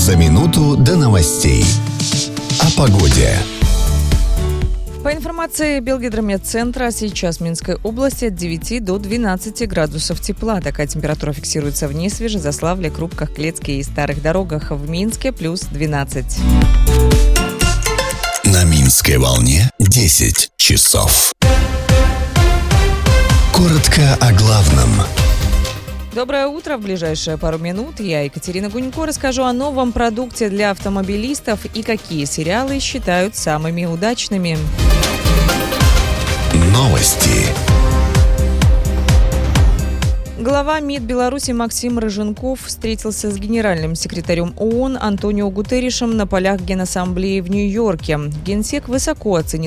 За минуту до новостей. О погоде. По информации Белгидромедцентра, сейчас в Минской области от 9 до 12 градусов тепла. Такая температура фиксируется в Несвеже, Заславле, Крупках, Клецке и Старых Дорогах. В Минске плюс 12. На Минской волне 10 часов. Коротко о главном. Доброе утро. В ближайшие пару минут я, Екатерина Гунько, расскажу о новом продукте для автомобилистов и какие сериалы считают самыми удачными. Новости. Глава МИД Беларуси Максим Рыженков встретился с генеральным секретарем ООН Антонио Гутерришем на полях Генассамблеи в Нью-Йорке. Генсек высоко оценил